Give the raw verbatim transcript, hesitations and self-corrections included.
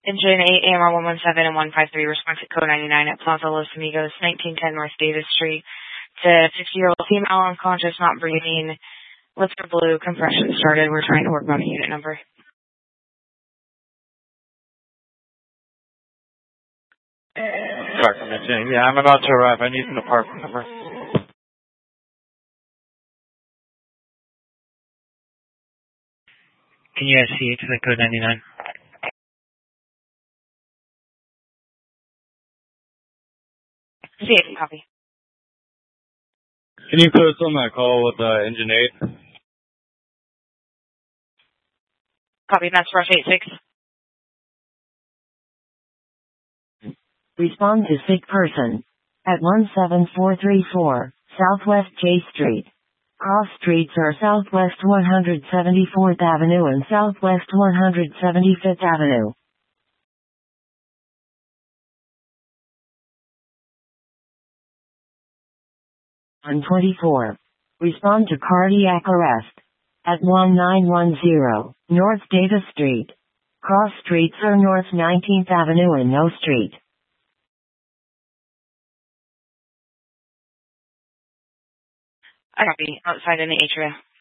Engine eight, A M R one one seven and one five three, response at code ninety-nine at Plaza Los Amigos, nineteen ten North Davis Street. It's a fifty-year-old female, unconscious, not breathing. Lips are blue, compression started. We're trying to work on a unit number. Sorry, mentioning. Yeah, I'm about to arrive. I need an apartment number. Can you add C to the code ninety-nine? C eight, copy. Can you post on that call with uh, engine eight? Copy, that's Rush eight six. Respond to sick person. At one seven four three four, Southwest J Street. Cross streets are Southwest one hundred seventy-fourth Avenue and Southwest one hundred seventy-fifth Avenue. one twenty-four. Respond to cardiac arrest. At one nine one zero, North Davis Street. Cross streets are North nineteenth Avenue and No Street. I copy, outside in the atria.